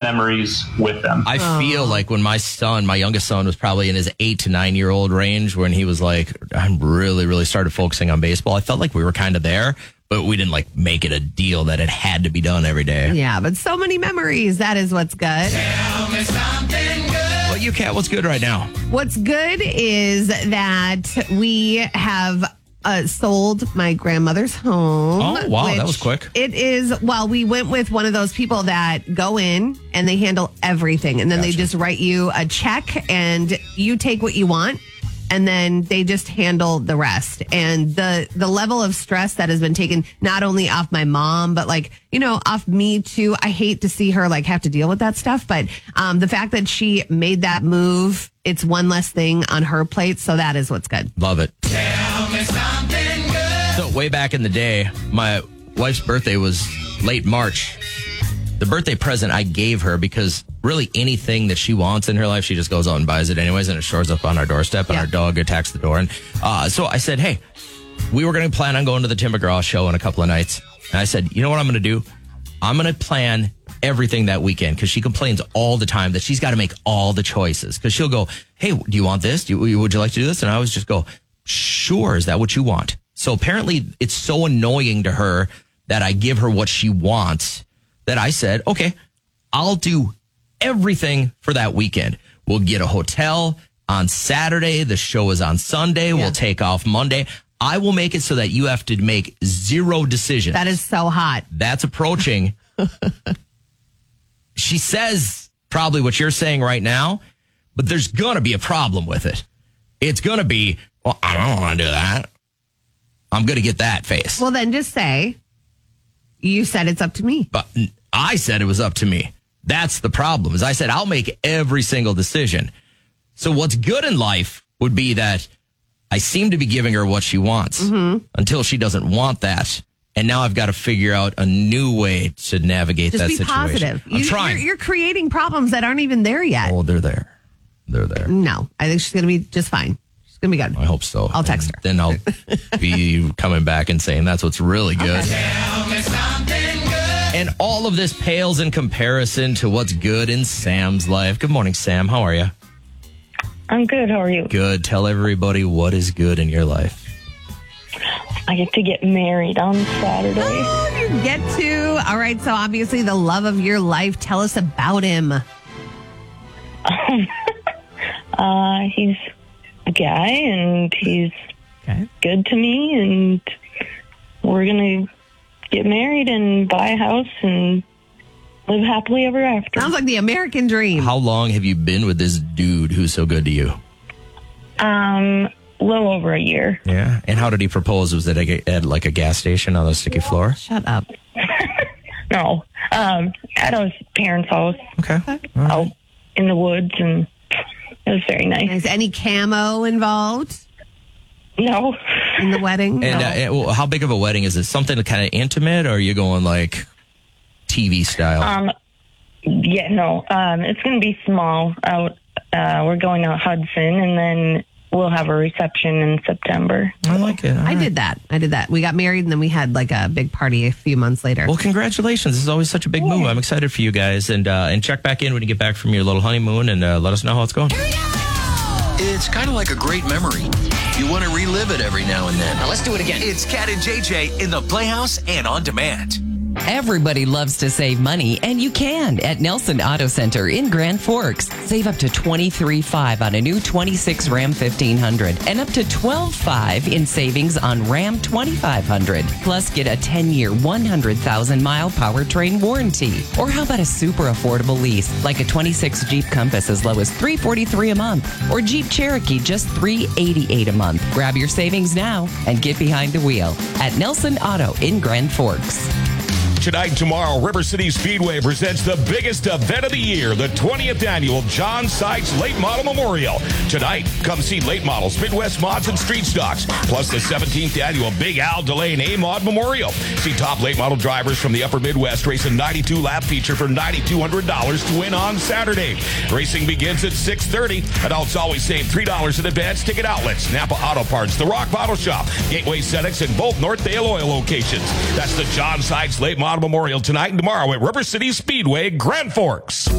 memories with them. I feel like when my youngest son was probably in his 8 to 9 year old range, when he was like, I'm really started focusing on baseball. I felt like we were kind of there, but we didn't like make it a deal that it had to be done every day. Yeah, but so many memories. That is what's good. Tell me something good. Well, you, Kat, what's good right now? What's good is that we have sold my grandmother's home. Oh, wow, that was quick. It is. Well, we went with one of those people that go in and they handle everything. And then they just write you a check and you take what you want. And then they just handle the rest. And the level of stress that has been taken not only off my mom, but like, off me too. I hate to see her like have to deal with that stuff. But the fact that she made that move, it's one less thing on her plate. So that is what's good. Love it. Tell me something good. So way back in the day, my wife's birthday was late March. The birthday present I gave her, because really anything that she wants in her life, she just goes out and buys it anyways, and it shows up on our doorstep, and our dog attacks the door. And so I said, hey, we were going to plan on going to the Tim McGraw show in a couple of nights. And I said, you know what I'm going to do? I'm going to plan everything that weekend, because she complains all the time that she's got to make all the choices. Because she'll go, hey, do you want this? Would you like to do this? And I always just go, sure, is that what you want? So apparently it's so annoying to her that I give her what she wants that I said, okay, I'll do everything for that weekend. We'll get a hotel on Saturday. The show is on Sunday. Yeah. We'll take off Monday. I will make it so that you have to make zero decisions. That is so hot. That's approaching. She says probably what you're saying right now, but there's going to be a problem with it. It's going to be, well, I don't want to do that. I'm going to get that face. Well, then just say, you said it's up to me. But I said it was up to me. That's the problem, is I said I'll make every single decision. So what's good in life would be that I seem to be giving her what she wants until she doesn't want that. And now I've got to figure out a new way to navigate that situation. Just be positive. I'm trying. You're creating problems that aren't even there yet. Oh, they're there. They're there. No, I think she's going to be just fine. She's going to be good. I hope so. I'll text her. Then I'll be coming back and saying that's what's really good. Okay. Tell me something good. And all of this pales in comparison to what's good in Sam's life. Good morning, Sam. How are you? I'm good. How are you? Good. Tell everybody what is good in your life. I get to get married on Saturday. Oh, you get to. All right. So obviously the love of your life. Tell us about him. He's a guy, and he's good to me, and we're going to get married and buy a house and live happily ever after. Sounds like the American dream. How long have you been with this dude who's so good to you? A little over a year. Yeah. And how did he propose? Was it at like a gas station on the sticky floor? Shut up. No. At his parents' house. Okay. Out in the woods, and it was very nice. Is any camo involved No. in the wedding? And well, how big of a wedding is it? Something kind of intimate, or are you going like TV style? Yeah, no. It's going to be small. Out. We're going out Hudson, and then we'll have a reception in September. I like it. I did that. We got married, and then we had like a big party a few months later. Well, congratulations. This is always such a big move. I'm excited for you guys. And check back in when you get back from your little honeymoon and let us know how it's going. It's kind of like a great memory. You want to relive it every now and then. Now let's do it again. It's Cat and JJ in the Playhouse and on demand. Everybody loves to save money, and you can at Nelson Auto Center in Grand Forks. Save up to $23,500 on a new 26 Ram 1500 and up to $12,500 in savings on Ram 2500. Plus, get a 10-year, 100,000-mile powertrain warranty. Or how about a super affordable lease, like a 26 Jeep Compass as low as $343 a month, or Jeep Cherokee just $388 a month. Grab your savings now and get behind the wheel at Nelson Auto in Grand Forks. Tonight and tomorrow, River City Speedway presents the biggest event of the year, the 20th annual John Sykes Late Model Memorial. Tonight, come see late models, Midwest mods, and street stocks, plus the 17th annual Big Al Delane A-Mod Memorial. See top late model drivers from the upper Midwest race a 92-lap feature for $9,200 to win on Saturday. Racing begins at 6:30. Adults always save $3 in advance ticket outlets, Napa Auto Parts, The Rock Bottle Shop, Gateway Cenex, and both Northdale Oil locations. That's the John Sykes Late Model Memorial tonight and tomorrow at River City Speedway, Grand Forks.